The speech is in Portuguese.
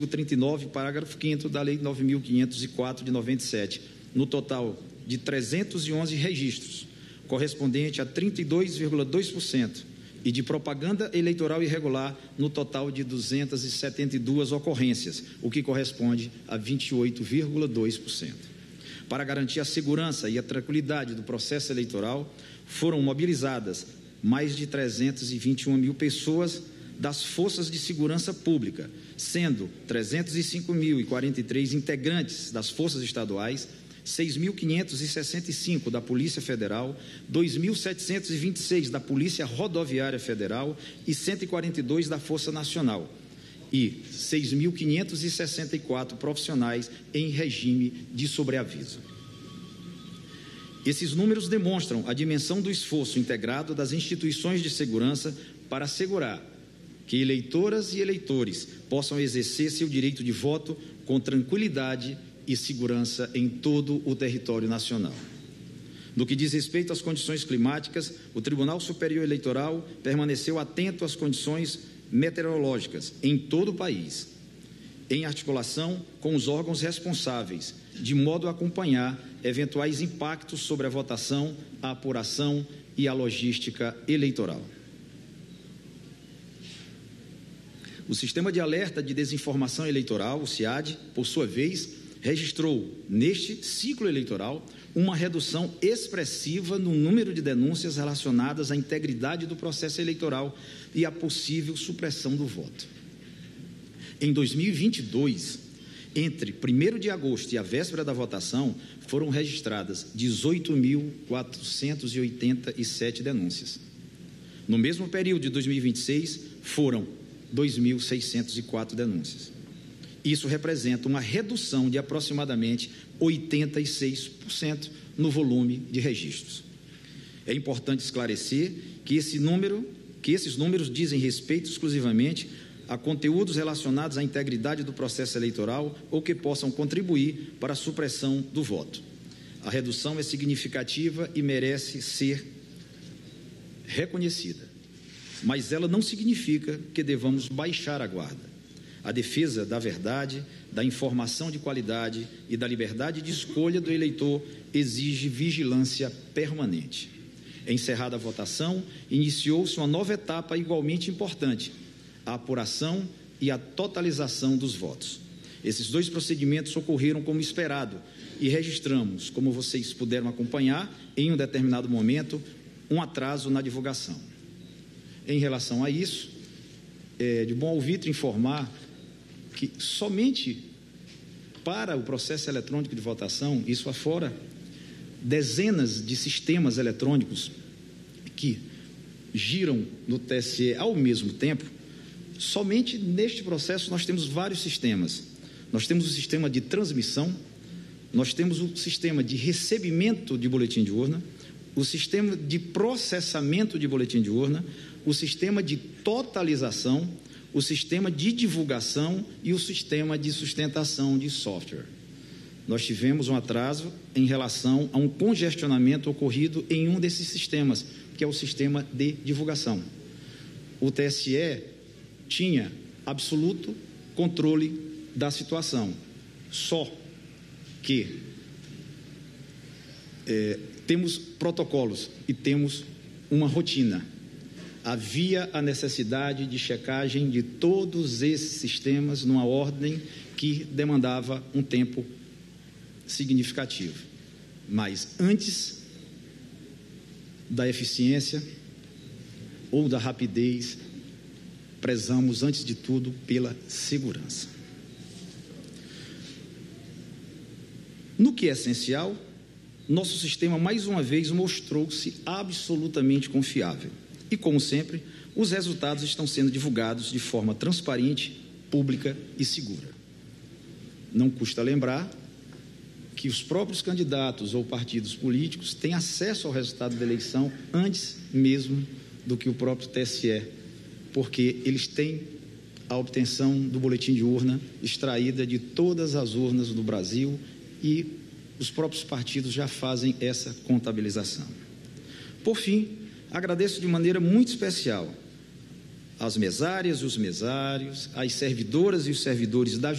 39, parágrafo 5º da Lei 9.504 de 97, no total de 311 registros, correspondente a 32,2%, e de propaganda eleitoral irregular no total de 272 ocorrências, o que corresponde a 28,2%. Para garantir a segurança e a tranquilidade do processo eleitoral, foram mobilizadas mais de 321 mil pessoas das forças de segurança pública, sendo 305.043 integrantes das forças estaduais, 6.565 da Polícia Federal, 2.726 da Polícia Rodoviária Federal e 142 da Força Nacional, e 6.564 profissionais em regime de sobreaviso. Esses números demonstram a dimensão do esforço integrado das instituições de segurança para assegurar que eleitoras e eleitores possam exercer seu direito de voto com tranquilidade e segurança em todo o território nacional. No que diz respeito às condições climáticas, o Tribunal Superior Eleitoral permaneceu atento às condições meteorológicas em todo o país, em articulação com os órgãos responsáveis, de modo a acompanhar eventuais impactos sobre a votação, a apuração e a logística eleitoral. O Sistema de Alerta de Desinformação Eleitoral, o SIAD, por sua vez, registrou, neste ciclo eleitoral, uma redução expressiva no número de denúncias relacionadas à integridade do processo eleitoral e à possível supressão do voto. Em 2022, entre 1º de agosto e a véspera da votação, foram registradas 18.487 denúncias. No mesmo período de 2026, foram 2.604 denúncias. Isso representa uma redução de aproximadamente 86% no volume de registros. É importante esclarecer que esses números dizem respeito exclusivamente a conteúdos relacionados à integridade do processo eleitoral ou que possam contribuir para a supressão do voto. A redução é significativa e merece ser reconhecida, mas ela não significa que devamos baixar a guarda. A defesa da verdade, da informação de qualidade e da liberdade de escolha do eleitor exige vigilância permanente. Encerrada a votação, iniciou-se uma nova etapa igualmente importante, a apuração e a totalização dos votos. Esses dois procedimentos ocorreram como esperado e registramos, como vocês puderam acompanhar, em um determinado momento, um atraso na divulgação. Em relação a isso, é de bom alvitre informar que somente para o processo eletrônico de votação, isso afora dezenas de sistemas eletrônicos que giram no TSE ao mesmo tempo, somente neste processo nós temos vários sistemas. Nós temos o sistema de transmissão, nós temos o sistema de recebimento de boletim de urna, o sistema de processamento de boletim de urna, o sistema de totalização, o sistema de divulgação e o sistema de sustentação de software. Nós tivemos um atraso em relação a um congestionamento ocorrido em um desses sistemas, que é o sistema de divulgação. O TSE tinha absoluto controle da situação, só que temos protocolos e temos uma rotina. Havia a necessidade de checagem de todos esses sistemas numa ordem que demandava um tempo significativo. Mas antes da eficiência ou da rapidez, prezamos, antes de tudo, pela segurança. No que é essencial, nosso sistema, mais uma vez, mostrou-se absolutamente confiável. E, como sempre, os resultados estão sendo divulgados de forma transparente, pública e segura. Não custa lembrar que os próprios candidatos ou partidos políticos têm acesso ao resultado da eleição antes mesmo do que o próprio TSE, porque eles têm a obtenção do boletim de urna extraída de todas as urnas do Brasil e os próprios partidos já fazem essa contabilização. Por fim, agradeço de maneira muito especial as mesárias e os mesários, as servidoras e os servidores da